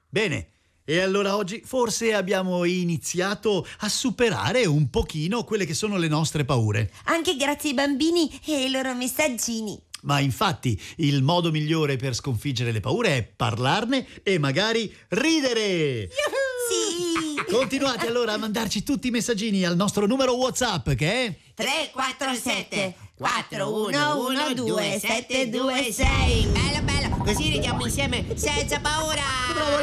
Bene, e allora oggi forse abbiamo iniziato a superare un pochino quelle che sono le nostre paure. Anche grazie ai bambini e ai loro messaggini. Ma infatti il modo migliore per sconfiggere le paure è parlarne e magari ridere. Sì! Continuate allora a mandarci tutti i messaggini al nostro numero WhatsApp che è 347 4112 726. Bello, bello, così ridiamo insieme senza paura.